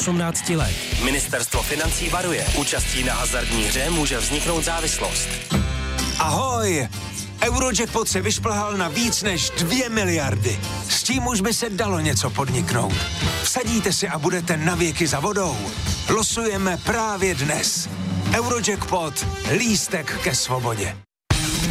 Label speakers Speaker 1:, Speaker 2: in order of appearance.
Speaker 1: 18 let.
Speaker 2: Ministerstvo financí varuje. Účastí na hazardní hře může vzniknout závislost.
Speaker 3: Ahoj! Eurojackpot se vyšplhal na víc než 2 miliardy. S tím už by se dalo něco podniknout. Vsadíte si a budete navěky za vodou. Losujeme právě dnes. Eurojackpot. Lístek ke svobodě.